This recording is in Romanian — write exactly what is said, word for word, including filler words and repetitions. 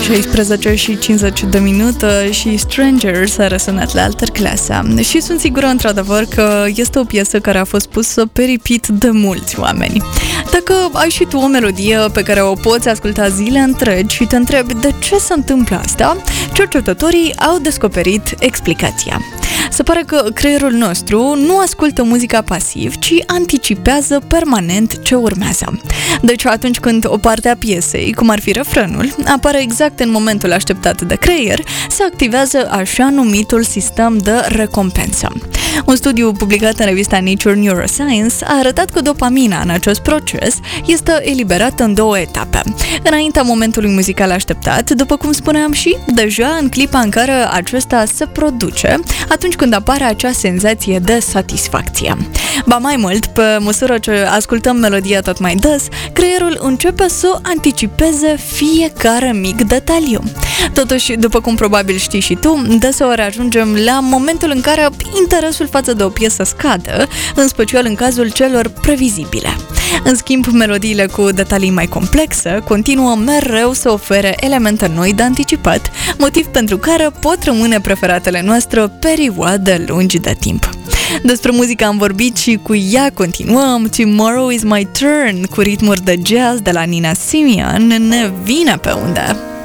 șaisprezece și cincizeci de minute și Strangers a răsunat la Alterclasa. Și sunt sigură, într-adevăr, că este o piesă care a fost pusă pe repeat de mulți oameni. Dacă ai și tu o melodie pe care o poți asculta zile întregi și te întrebi de ce se întâmplă asta, cercetătorii au descoperit explicația. Se pare că creierul nostru nu ascultă muzica pasiv, ci anticipează permanent ce urmează. Deci atunci când o parte a piesei, cum ar fi refrenul, apare exact în momentul așteptat de creier, se activează așa numitul sistem de recompensă. Un studiu publicat în revista Nature Neuroscience a arătat că dopamina în acest proces este eliberată în două etape. Înaintea momentului muzical așteptat, după cum spuneam și deja în clipa în care acesta se produce, atunci când apare acea senzație de satisfacție. Ba mai mult, pe măsură ce ascultăm melodia tot mai des, creierul începe să anticipeze fiecare mic detaliu. Totuși, după cum probabil știi și tu, deseori ajungem la momentul în care interesul față de o piesă scade, în special în cazul celor previzibile. În schimb, melodiile cu detalii mai complexe continuă mereu să ofere elemente noi de anticipat, motiv pentru care pot rămâne preferatele noastre perioade lungi de timp. Despre muzică am vorbit și cu ea continuăm. Tomorrow is my turn, cu ritmuri de jazz de la Nina Simone, ne vine pe unde.